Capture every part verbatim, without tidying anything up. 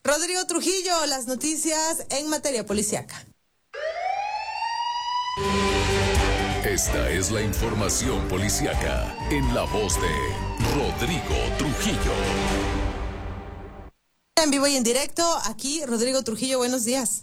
Rodrigo Trujillo, las noticias en materia policíaca. Esta es la información policíaca en la voz de Rodrigo Trujillo. En vivo y en directo, aquí Rodrigo Trujillo, buenos días.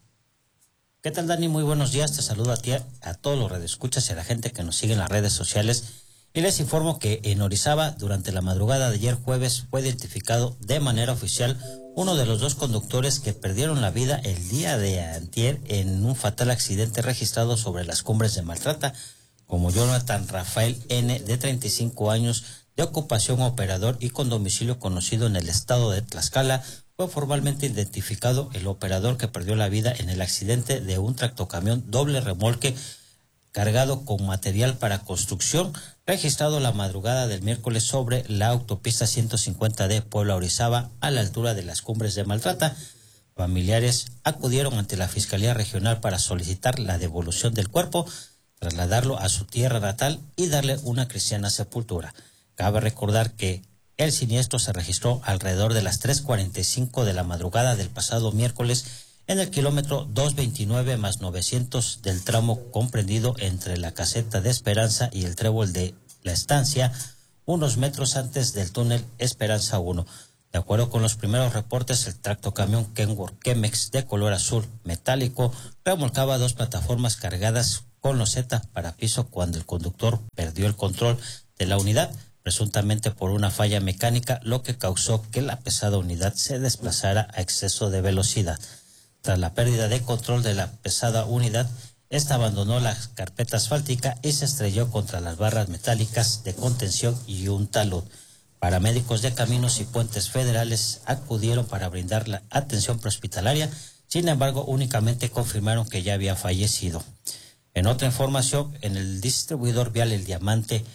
¿Qué tal, Dani? Muy buenos días, te saludo a ti, a todos los radioescuchas y a la gente que nos sigue en las redes sociales. Y les informo que en Orizaba, durante la madrugada de ayer jueves, fue identificado de manera oficial uno de los dos conductores que perdieron la vida el día de antier en un fatal accidente registrado sobre las Cumbres de Maltrata, como Jonathan Rafael N., de treinta y cinco años, de ocupación operador y con domicilio conocido en el estado de Tlaxcala. Fue formalmente identificado el operador que perdió la vida en el accidente de un tractocamión doble remolque cargado con material para construcción, registrado la madrugada del miércoles sobre la autopista ciento cincuenta D Puebla-Orizaba, a la altura de las Cumbres de Maltrata. Familiares acudieron ante la Fiscalía Regional para solicitar la devolución del cuerpo, trasladarlo a su tierra natal y darle una cristiana sepultura. Cabe recordar que el siniestro se registró alrededor de las tres cuarenta y cinco de la madrugada del pasado miércoles en el kilómetro doscientos veintinueve más novecientos del tramo comprendido entre la caseta de Esperanza y el trébol de La Estancia, unos metros antes del túnel Esperanza uno. De acuerdo con los primeros reportes, el tractocamión Kenworth Chemex de color azul metálico remolcaba dos plataformas cargadas con loseta para piso cuando el conductor perdió el control de la unidad, presuntamente por una falla mecánica, lo que causó que la pesada unidad se desplazara a exceso de velocidad. Tras la pérdida de control de la pesada unidad, esta abandonó la carpeta asfáltica y se estrelló contra las barras metálicas de contención y un talud. Paramédicos de Caminos y Puentes Federales acudieron para brindar la atención prehospitalaria, sin embargo, únicamente confirmaron que ya había fallecido. En otra información, en el distribuidor vial El Diamante,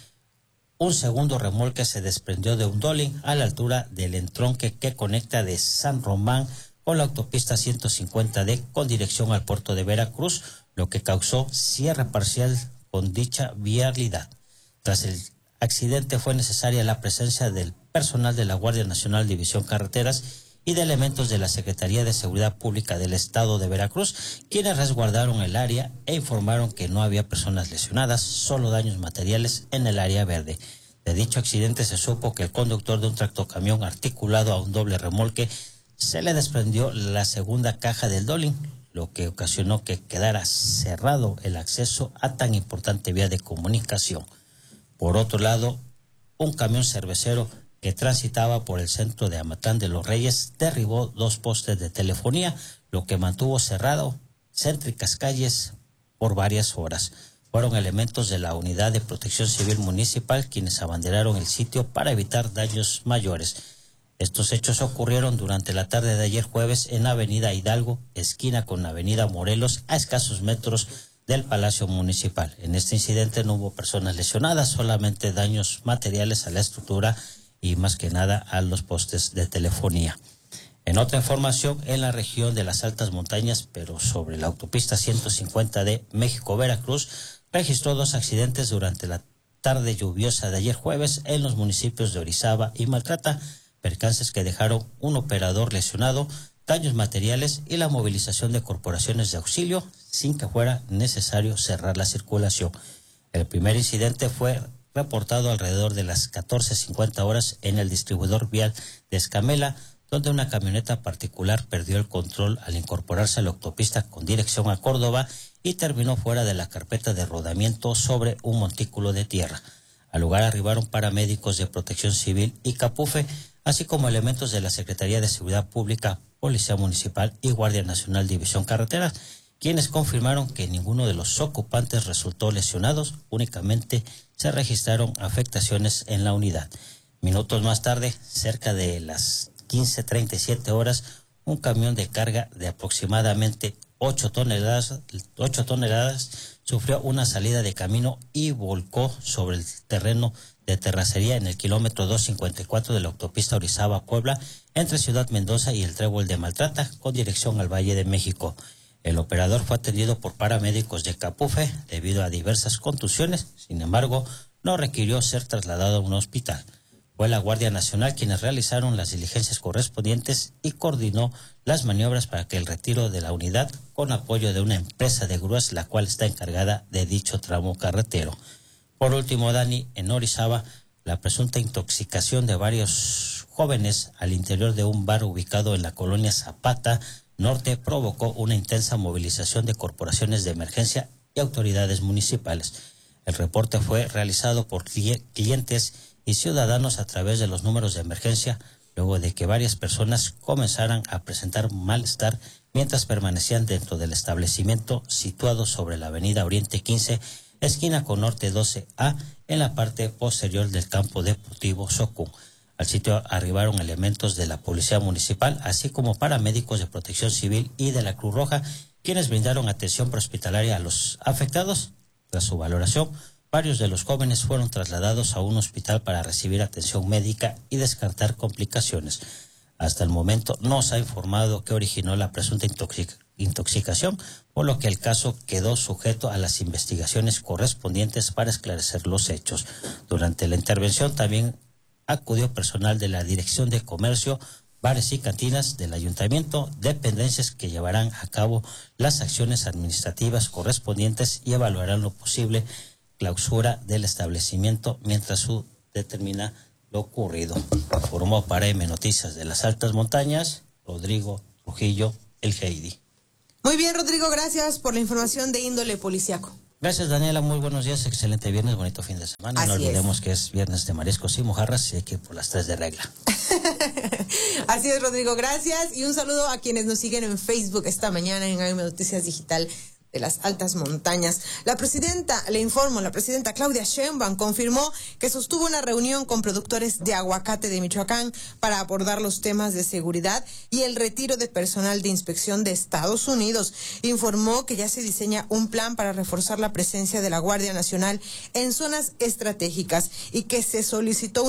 un segundo remolque se desprendió de un dolly a la altura del entronque que conecta de San Román con la autopista ciento cincuenta D con dirección al puerto de Veracruz, lo que causó cierre parcial con dicha vialidad. Tras el accidente fue necesaria la presencia del personal de la Guardia Nacional División Carreteras y de elementos de la Secretaría de Seguridad Pública del Estado de Veracruz, quienes resguardaron el área e informaron que no había personas lesionadas, solo daños materiales en el área verde. De dicho accidente se supo que el conductor de un tractocamión articulado a un doble remolque se le desprendió la segunda caja del dolly, lo que ocasionó que quedara cerrado el acceso a tan importante vía de comunicación. Por otro lado, un camión cervecero que transitaba por el centro de Amatlán de los Reyes derribó dos postes de telefonía, lo que mantuvo cerrado céntricas calles por varias horas. Fueron elementos de la Unidad de Protección Civil Municipal quienes abanderaron el sitio para evitar daños mayores. Estos hechos ocurrieron durante la tarde de ayer jueves en Avenida Hidalgo, esquina con Avenida Morelos, a escasos metros del Palacio Municipal. En este incidente no hubo personas lesionadas, solamente daños materiales a la estructura y más que nada a los postes de telefonía. En otra información, en la región de las altas montañas, pero sobre la autopista ciento cincuenta D México-Veracruz, registró dos accidentes durante la tarde lluviosa de ayer jueves en los municipios de Orizaba y Maltrata, percances que dejaron un operador lesionado, daños materiales y la movilización de corporaciones de auxilio sin que fuera necesario cerrar la circulación. El primer incidente fue reportado alrededor de las catorce cincuenta horas en el distribuidor vial de Escamela, donde una camioneta particular perdió el control al incorporarse a la autopista con dirección a Córdoba y terminó fuera de la carpeta de rodamiento sobre un montículo de tierra. Al lugar arribaron paramédicos de Protección Civil y Capufe, así como elementos de la Secretaría de Seguridad Pública, Policía Municipal y Guardia Nacional División Carreteras, quienes confirmaron que ninguno de los ocupantes resultó lesionados, únicamente se registraron afectaciones en la unidad. Minutos más tarde, cerca de las quince treinta y siete horas, un camión de carga de aproximadamente ocho toneladas, ocho toneladas sufrió una salida de camino y volcó sobre el terreno de terracería en el kilómetro doscientos cincuenta y cuatro de la autopista Orizaba-Puebla, entre Ciudad Mendoza y el trébol de Maltrata, con dirección al Valle de México. El operador fue atendido por paramédicos de Capufe debido a diversas contusiones, sin embargo, no requirió ser trasladado a un hospital. Fue la Guardia Nacional quienes realizaron las diligencias correspondientes y coordinó las maniobras para que el retiro de la unidad con apoyo de una empresa de grúas, la cual está encargada de dicho tramo carretero. Por último, Dani, en Orizaba, la presunta intoxicación de varios jóvenes al interior de un bar ubicado en la colonia Zapata Norte provocó una intensa movilización de corporaciones de emergencia y autoridades municipales. El reporte fue realizado por clientes y ciudadanos a través de los números de emergencia, luego de que varias personas comenzaran a presentar malestar mientras permanecían dentro del establecimiento situado sobre la avenida Oriente quince, esquina con Norte doce A, en la parte posterior del campo deportivo Socún. Al sitio arribaron elementos de la Policía Municipal, así como paramédicos de Protección Civil y de la Cruz Roja, quienes brindaron atención prehospitalaria a los afectados. Tras su valoración, varios de los jóvenes fueron trasladados a un hospital para recibir atención médica y descartar complicaciones. Hasta el momento no se ha informado qué originó la presunta intoxic- intoxicación, por lo que el caso quedó sujeto a las investigaciones correspondientes para esclarecer los hechos. Durante la intervención también acudió personal de la Dirección de Comercio, Bares y Cantinas del Ayuntamiento, dependencias que llevarán a cabo las acciones administrativas correspondientes y evaluarán lo posible clausura del establecimiento mientras su determina lo ocurrido. Informó para M Noticias de las Altas Montañas, Rodrigo Trujillo, el Heidi. Muy bien, Rodrigo, gracias por la información de índole policiaco. Gracias, Daniela, muy buenos días, excelente viernes, bonito fin de semana. Así no olvidemos es. que es viernes de mariscos y mojarras y hay que ir por las tres de regla. Así es, Rodrigo, gracias y un saludo a quienes nos siguen en Facebook esta mañana en A M Noticias Digital de las Altas Montañas. La presidenta, le informo, la presidenta Claudia Sheinbaum confirmó que sostuvo una reunión con productores de aguacate de Michoacán para abordar los temas de seguridad y el retiro de personal de inspección de Estados Unidos. Informó que ya se diseña un plan para reforzar la presencia de la Guardia Nacional en zonas estratégicas y que se solicitó